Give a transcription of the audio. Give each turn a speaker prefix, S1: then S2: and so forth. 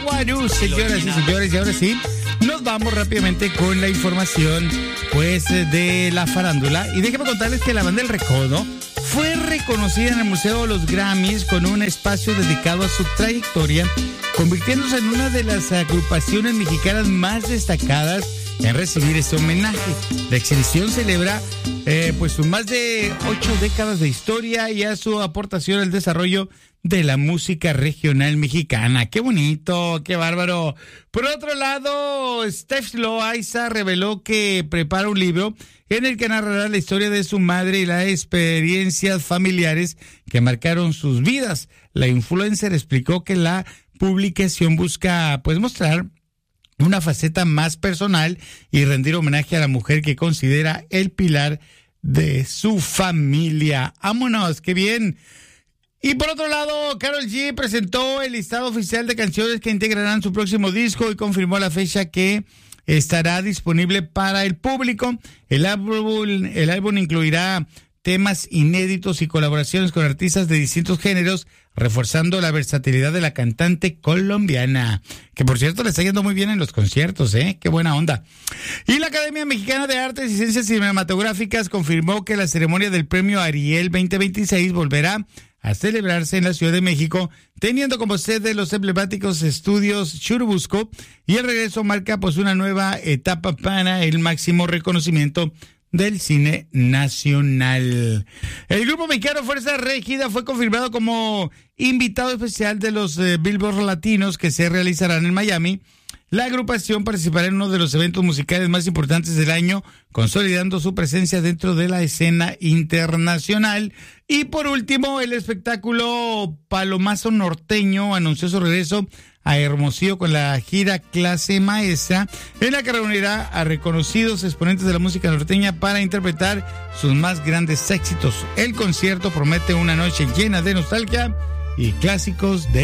S1: Guarú, señoras y señores. Y ahora sí, nos vamos rápidamente con la información, pues, de la farándula. Y déjenme contarles que la banda El Recodo fue reconocida en el Museo de los Grammys con un espacio dedicado a su trayectoria, convirtiéndose en una de las agrupaciones mexicanas más destacadas en recibir este homenaje. La exhibición celebra pues sus más de 8 décadas de historia y a su aportación al desarrollo de la música regional mexicana. ¡Qué bonito! ¡Qué bárbaro! Por otro lado, Steph Loaiza reveló que prepara un libro en el que narrará la historia de su madre y las experiencias familiares que marcaron sus vidas. La influencer explicó que la publicación busca, pues, mostrar una faceta más personal y rendir homenaje a la mujer que considera el pilar de su familia. ¡Vámonos! ¡Qué bien! Y por otro lado, Karol G presentó el listado oficial de canciones que integrarán su próximo disco y confirmó la fecha que estará disponible para el público. El álbum incluirá temas inéditos y colaboraciones con artistas de distintos géneros, reforzando la versatilidad de la cantante colombiana, que por cierto le está yendo muy bien en los conciertos, qué buena onda. Y la Academia Mexicana de Artes y Ciencias Cinematográficas confirmó que la ceremonia del Premio Ariel 2026 volverá a celebrarse en la Ciudad de México, teniendo como sede los emblemáticos estudios Churubusco, y el regreso marca pues una nueva etapa para el máximo reconocimiento del cine nacional. El grupo mexicano Fuerza Régida fue confirmado como invitado especial de los Billboard Latinos que se realizarán en Miami. La agrupación participará en uno de los eventos musicales más importantes del año, consolidando su presencia dentro de la escena internacional. Y por último, el espectáculo Palomazo Norteño anunció su regreso a Hermosillo con la gira Clase Maestra, en la que reunirá a reconocidos exponentes de la música norteña para interpretar sus más grandes éxitos. El concierto promete una noche llena de nostalgia y clásicos de